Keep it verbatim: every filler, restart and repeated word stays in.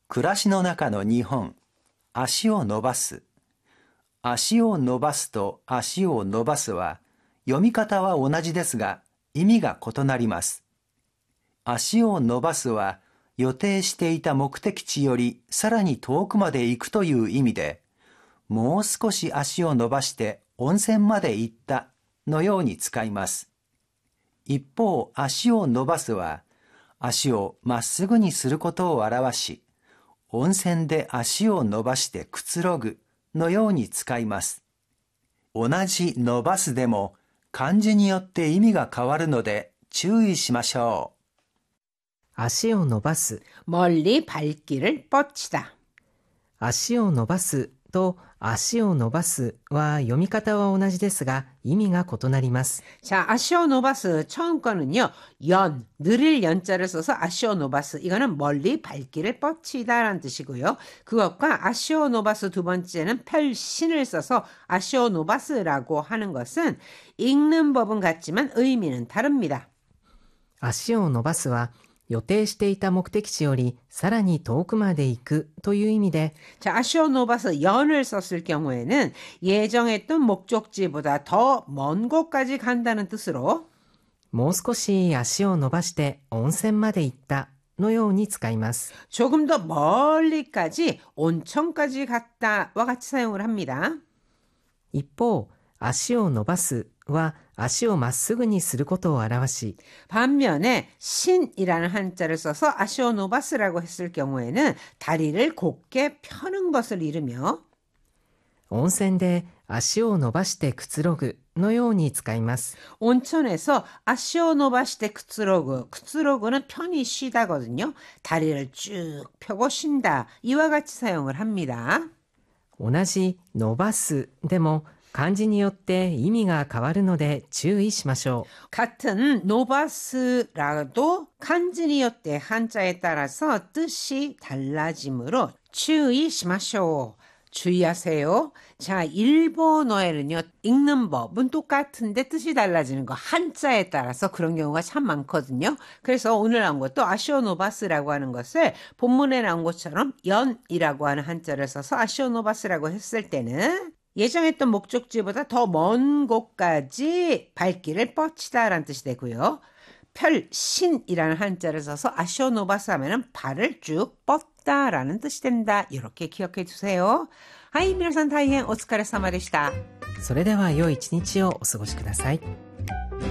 暮らしの中の日本、足を伸ばす。足を伸ばすと足を伸ばすは、読み方は同じですが、意味が異なります。足を伸ばすは、予定していた目的地よりさらに遠くまで行くという意味で、もう少し足を伸ばして温泉まで行ったのように使います。一方、足を伸ばすは、足をまっすぐにすることを表し、温泉で足を伸ばしてくつろぐのように使います。同じ伸ばすでも漢字によって意味が変わるので注意しましょう。 足を伸ばす、 멀리 발길을 뻗치다. 足を伸ばすと足を伸ばすは読み方は同じですが意味が異なります。 자, 아시오노바스 처음 거는요. 연, 느릴 연자를 써서 아시오노바스. 이거는 멀리 발길을 뻗치다라는 뜻이고요. 그것과 아시오노바스 두 번째는 펼신을 써서 아시오노바스라고 하는 것은 읽는 법은 같지만 의미는 다릅니다. 足を伸ばすは予定していた目的地よりさらに遠くまで行くという意味で 자, 아시오노바스 연을 썼을 경우에는 예정했던 목적지보다 더 먼 곳까지 간다는 뜻으로 もう少し足を伸ばして温泉まで行ったのように使います。 조금 더 멀리까지 온천까지 갔다와 같이 사용을 합니다. 一方、足を伸ばすは足をまっすぐにすることを表し 반면에 신이라는 한자를 써서 아시오노바스라고 했을 경우에는 다리를 곧게 펴는 것을 이르며 温泉で足を伸ばしてくつろぐのように使います。 온천에서 아시오노바시테 쿠츠로그, 쿠츠로그는 편히 쉬다거든요. 다리를 쭉 펴고 쉰다. 이와 같이 사용을 합니다. 同じ伸ばすでも漢字によって意味が変わるので注意しましょう。 같은 노바스라도 간지니요때 한자에 따라서 뜻이 달라지므로 주의しましょう. 주의하세요. 자, 일본어에는요, 읽는 법은 똑같은데 뜻이 달라지는 거 한자에 따라서 그런 경우가 참 많거든요. 그래서 오늘 나온 것도 아시오노바스라고 하는 것을 본문에 나온 것처럼 연이라고 하는 한자를 써서 아시오노바스라고 했을 때는 예정했던 목적지보다 더 먼 곳까지 발길을 뻗치다라는 뜻이 되고요. 펼신이라는 한자를 써서 아시오노바스 하면은 발을 쭉 뻗다라는 뜻이 된다. 이렇게 기억해 주세요. 하이, 미나산 다이엔 오츠카레사마でした。 それでは良い一日をお過ごしください。